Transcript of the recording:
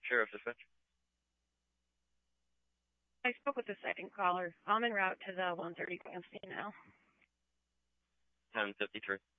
Sheriff Dispatch. I spoke with the second caller. I'm en route to the 130 Cranston now. 1053.